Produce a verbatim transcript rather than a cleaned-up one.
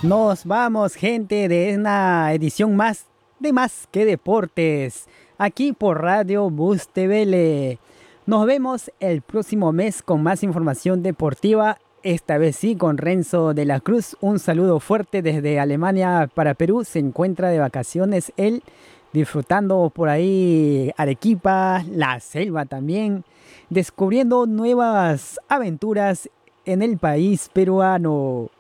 Nos vamos, gente, de una edición más de Más que Deportes, aquí por Radio Bus T V L. Nos vemos el próximo mes con más información deportiva, esta vez sí con Renzo de la Cruz. Un saludo fuerte desde Alemania para Perú. Se encuentra de vacaciones él, disfrutando por ahí Arequipa, la selva también, descubriendo nuevas aventuras en el país peruano.